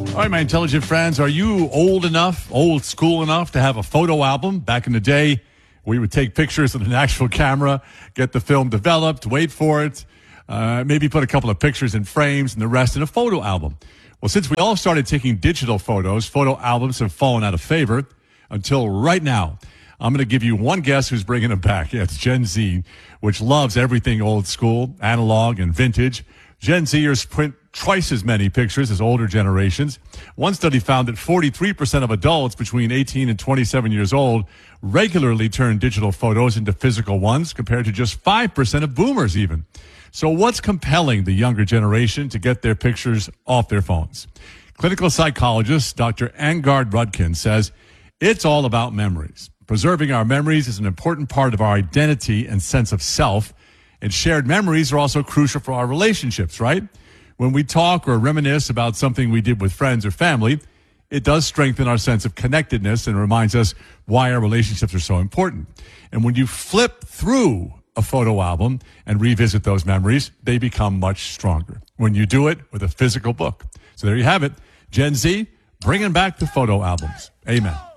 All right, my intelligent friends, are you old school enough to have a photo album? Back in the day, we would take pictures with an actual camera, get the film developed, wait for it, maybe put a couple of pictures in frames and the rest in a photo album. Well, since we all started taking digital photos, photo albums have fallen out of favor until right now. I'm going to give you one guess who's bringing them back. Yeah, it's Gen Z, which loves everything old school, analog, and vintage. Gen Zers print twice as many pictures as older generations. One study found that 43% of adults between 18 and 27 years old regularly turn digital photos into physical ones, compared to just 5% of boomers even. So what's compelling the younger generation to get their pictures off their phones? Clinical psychologist Dr. Angard Rudkin says it's all about memories. Preserving our memories is an important part of our identity and sense of self, and shared memories are also crucial for our relationships, right? When we talk or reminisce about something we did with friends or family, it does strengthen our sense of connectedness and reminds us why our relationships are so important. And when you flip through a photo album and revisit those memories, they become much stronger when you do it with a physical book. So there you have it. Gen Z, bringing back the photo albums. Amen.